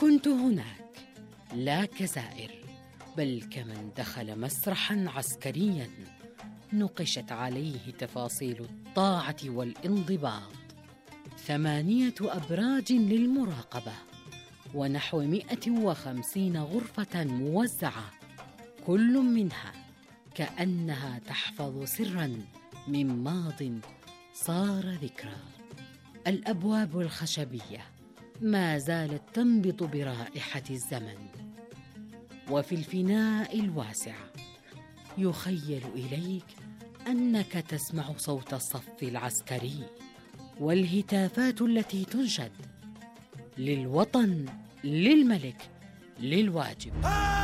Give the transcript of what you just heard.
كنت هناك لا كزائر، بل كمن دخل مسرحاً عسكرياً نقشت عليه تفاصيل الطاعة والانضباط. 8 أبراج للمراقبة، ونحو 150 غرفة موزعة، كل منها كأنها تحفظ سراً من ماضٍ صار ذكرى. الأبواب الخشبية ما زالت تنبط برائحة الزمن، وفي الفناء الواسع يخيل إليك أنك تسمع صوت الصف العسكري والهتافات التي تنشد: للوطن، للملك، للواجب.